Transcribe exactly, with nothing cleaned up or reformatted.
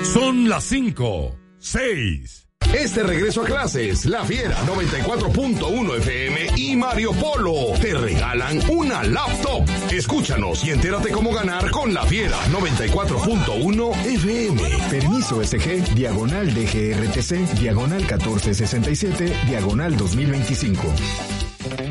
Son las cinco, seis. Este regreso a clases, La Fiera noventa y cuatro punto uno F M y Mario Polo te regalan una laptop. Escúchanos y entérate cómo ganar con La Fiera noventa y cuatro punto uno F M. Permiso S G, diagonal D G R T C, diagonal catorce sesenta y siete, diagonal dos mil veinticinco.